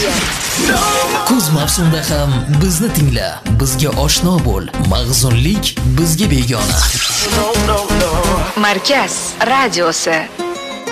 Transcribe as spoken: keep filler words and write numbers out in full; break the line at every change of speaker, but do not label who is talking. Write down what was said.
efirga.
Kuz mavsumida ham bizni tingla, bizga oshno bo'l. Mag'zunlik bizga begona.
Markaz radiosi.